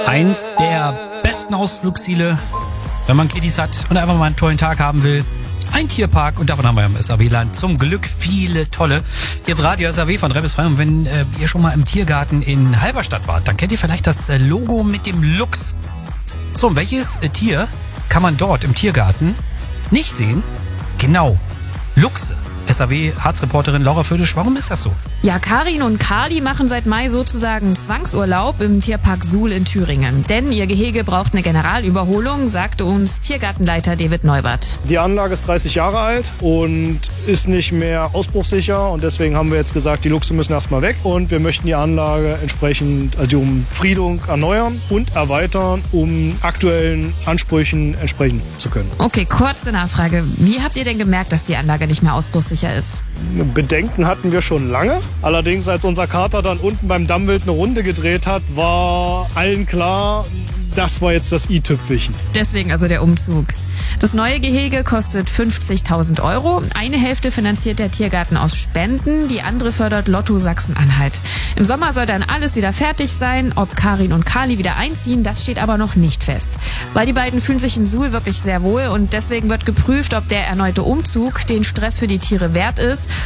Eins der besten Ausflugsziele, wenn man Kiddies hat und einfach mal einen tollen Tag haben will. Ein Tierpark, und davon haben wir im SAW-Land zum Glück viele tolle. Jetzt Radio SAW von Rebels frei. Und wenn ihr schon mal im Tiergarten in Halberstadt wart, dann kennt ihr vielleicht das Logo mit dem Luchs. So, und welches Tier kann man dort im Tiergarten nicht sehen? Genau, Luchse. SAW-Harzreporterin Laura Födisch, warum ist das so? Ja, Karin und Kali machen seit Mai sozusagen Zwangsurlaub im Tierpark Suhl in Thüringen. Denn ihr Gehege braucht eine Generalüberholung, sagte uns Tiergartenleiter David Neubert. Die Anlage ist 30 Jahre alt und ist nicht mehr ausbruchssicher. Und deswegen haben wir jetzt gesagt, die Luchse müssen erstmal weg. Und wir möchten die Anlage entsprechend, also die Umfriedung erneuern und erweitern, um aktuellen Ansprüchen entsprechen zu können. Okay, kurze Nachfrage. Wie habt ihr denn gemerkt, dass die Anlage nicht mehr ausbruchssicher ist? Bedenken hatten wir schon lange. Allerdings, als unser Kater dann unten beim Dammwild eine Runde gedreht hat, war allen klar, das war jetzt das i-Tüpfelchen. Deswegen also der Umzug. Das neue Gehege kostet 50.000 €. Eine Hälfte finanziert der Tiergarten aus Spenden, die andere fördert Lotto Sachsen-Anhalt. Im Sommer soll dann alles wieder fertig sein. Ob Karin und Kali wieder einziehen, das steht aber noch nicht fest. Weil die beiden fühlen sich in Suhl wirklich sehr wohl und deswegen wird geprüft, ob der erneute Umzug den Stress für die Tiere wert ist